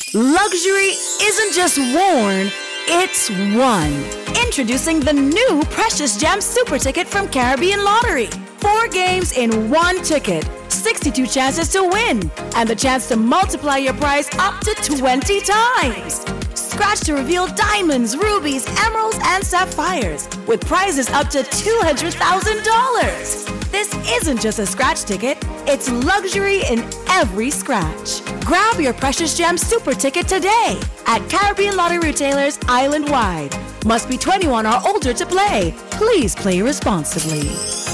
Luxury isn't just worn, it's won. Introducing the new Precious Gems Super Ticket from Caribbean Lottery. 4 games in 1 ticket, 62 chances to win, and the chance to multiply your prize up to 20 times. Scratch to reveal diamonds, rubies, emeralds, and sapphires with prizes up to $200,000. This isn't just a scratch ticket, it's luxury in every scratch. Grab your Precious Gems Super Ticket today at Caribbean Lottery retailers island-wide. Must be 21 or older to play. Please play responsibly.